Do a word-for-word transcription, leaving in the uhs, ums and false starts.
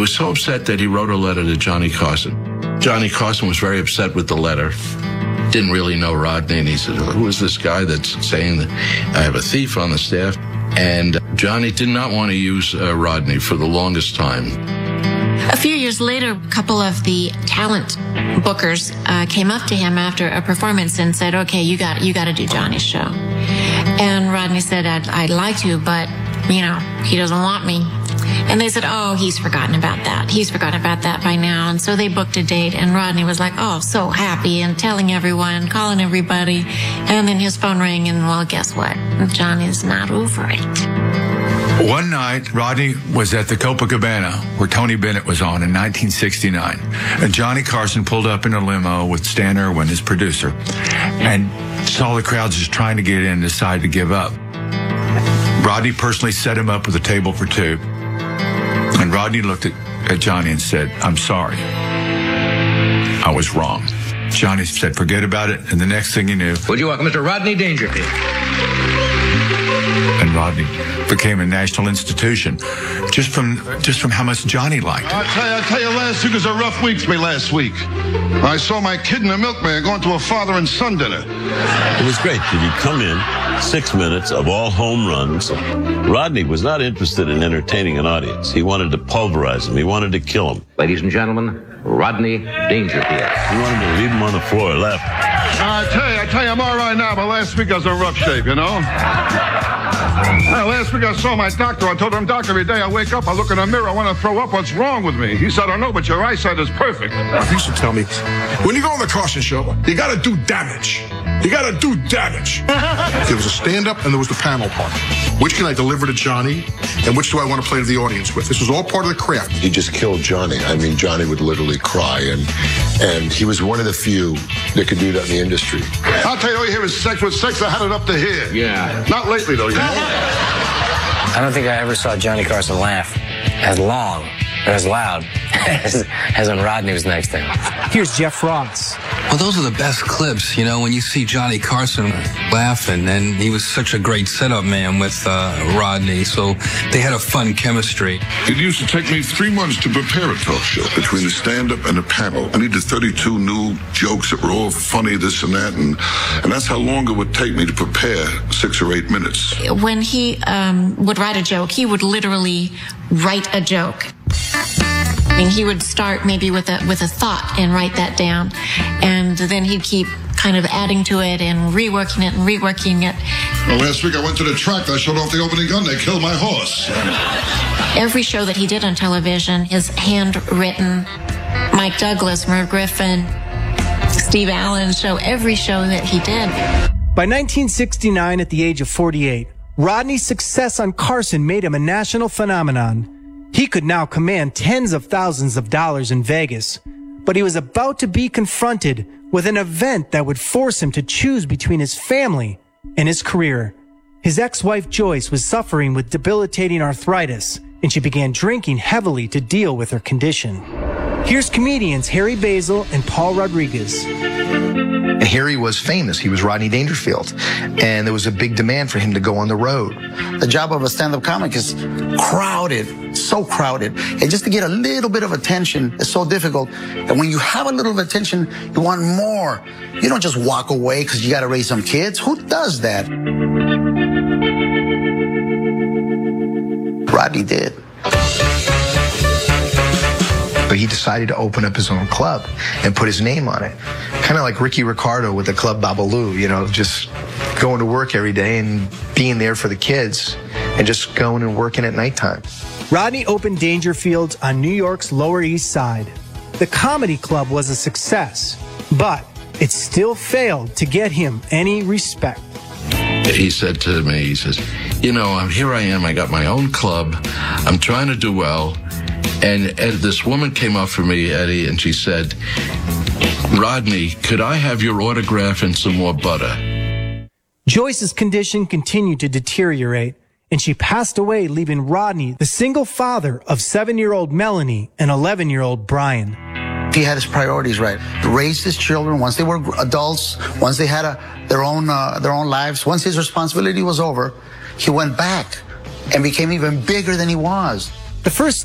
was so upset that he wrote a letter to Johnny Carson. Johnny Carson was very upset with the letter. Didn't really know Rodney, and he said, who is this guy that's saying that I have a thief on the staff? And Johnny did not want to use uh, Rodney for the longest time. A few years later, a couple of the talent bookers uh, came up to him after a performance and said, okay, you got you got to do Johnny's show. And Rodney said, I'd, I'd like to, but, you know, he doesn't want me. And they said, oh, he's forgotten about that. He's forgotten about that by now. And so they booked a date, and Rodney was like, oh, so happy, and telling everyone, calling everybody. And then his phone rang, and, well, guess what? Johnny's not over it. One night, Rodney was at the Copacabana, where Tony Bennett was on in nineteen sixty-nine. And Johnny Carson pulled up in a limo with Stan Irwin, his producer, and saw the crowd just trying to get in and decided to give up. Rodney personally set him up with a table for two. And Rodney looked at, at Johnny and said, I'm sorry. I was wrong. Johnny said, forget about it. And the next thing he knew... Would you welcome Mister Rodney Dangerfield? And Rodney became a national institution just from just from how much Johnny liked it. I tell you, I tell you, last week was a rough week for me last week. I saw my kid and the milkman going to a father and son dinner. It was great that he'd come in, six minutes of all home runs. Rodney was not interested in entertaining an audience. He wanted to pulverize them. He wanted to kill them. Ladies and gentlemen, Rodney Dangerfield. He wanted to leave him on the floor left. I tell you, I tell you, I'm all right now, but last week I was in rough shape, you know? Now, last week I saw my doctor. I told him, doctor, every day I wake up, I look in the mirror, I want to throw up. What's wrong with me? He said, I don't know, but your eyesight is perfect. He used to tell me, when you go on the Carson show, you got to do damage. You got to do damage. There was a stand-up and there was the panel part. Which can I deliver to Johnny, and which do I want to play to the audience with? This was all part of the craft. He just killed Johnny. I mean, Johnny would literally cry, and and he was one of the few that could do that in the industry. I'll tell you, all you hear is sex with sex. I had it up to here. Yeah. Not lately, though, you know? I don't think I ever saw Johnny Carson laugh as long or as loud as, as when Rodney was next to him. Here's Jeff Ross. Well, those are the best clips, you know, when you see Johnny Carson laughing, and he was such a great setup man with uh, Rodney, so they had a fun chemistry. It used to take me three months to prepare a talk show. Between the stand-up and the panel, I needed thirty-two new jokes that were all funny, this and that, and, and that's how long it would take me to prepare six or eight minutes. When he um, would write a joke, he would literally write a joke. I mean, he would start maybe with a with a thought and write that down, and then he'd keep kind of adding to it and reworking it and reworking it. Well, last week I went to the track. I showed off the opening gun. They killed my horse. Every show that he did on television, his handwritten, Mike Douglas, Merv Griffin, Steve Allen's show, every show that he did. By nineteen sixty-nine, at the age of forty-eight, Rodney's success on Carson made him a national phenomenon. He could now command tens of thousands of dollars in Vegas, but he was about to be confronted with an event that would force him to choose between his family and his career. His ex-wife Joyce was suffering with debilitating arthritis, and she began drinking heavily to deal with her condition. Here's comedians Harry Basil and Paul Rodriguez. And Harry was famous. He was Rodney Dangerfield. And there was a big demand for him to go on the road. The job of a stand-up comic is crowded, so crowded. And just to get a little bit of attention is so difficult. And when you have a little attention, you want more. You don't just walk away because you got to raise some kids. Who does that? Rodney did. But he decided to open up his own club and put his name on it. Kind of like Ricky Ricardo with the Club Babalu, you know, just going to work every day and being there for the kids and just going and working at nighttime. Rodney opened Dangerfield's on New York's Lower East Side. The comedy club was a success, but it still failed to get him any respect. He said to me, he says, you know, here I am, I got my own club, I'm trying to do well. And, and this woman came up for me, Eddie, and she said, Rodney, could I have your autograph and some more butter? Joyce's condition continued to deteriorate, and she passed away, leaving Rodney the single father of seven-year-old Melanie and eleven-year-old Brian. He had his priorities right. Raised his children once they were adults, once they had a, their own uh, their own lives, once his responsibility was over, he went back and became even bigger than he was. The first